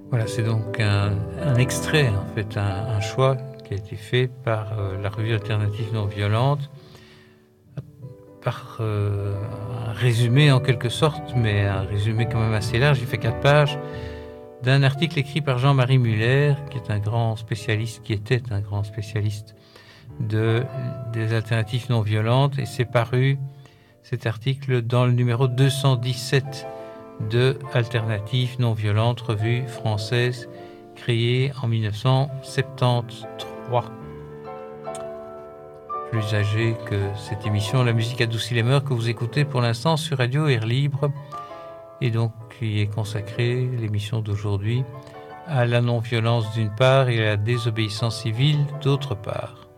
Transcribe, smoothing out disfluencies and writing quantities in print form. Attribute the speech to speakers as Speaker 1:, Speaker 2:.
Speaker 1: Voilà, c'est donc un extrait, en fait, un choix qui a été fait par la revue alternative non violente, par un résumé en quelque sorte, mais un résumé quand même assez large, il fait 4 pages, d'un article écrit par Jean-Marie Muller, qui est un grand spécialiste, qui était un grand spécialiste des alternatives non violentes, et c'est paru, cet article, dans le numéro 217 de Alternatives non violentes, revue française, créée en 1973. Plus âgé que cette émission, La musique adoucit les mœurs, que vous écoutez pour l'instant sur Radio Air Libre, et donc qui est consacrée, l'émission d'aujourd'hui, à la non-violence d'une part et à la désobéissance civile d'autre part.